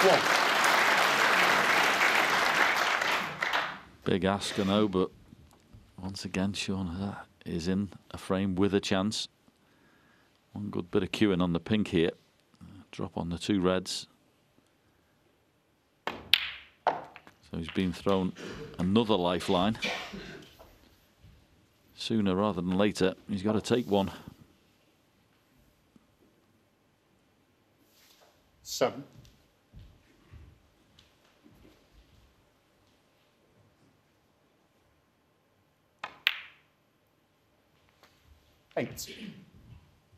One. Big ask, I know, but once again, Shaun is in a frame with a chance. One good bit of cueing on the pink here. Drop on the two reds. So he's been thrown another lifeline. Sooner rather than later, he's got to take one. 7. 8.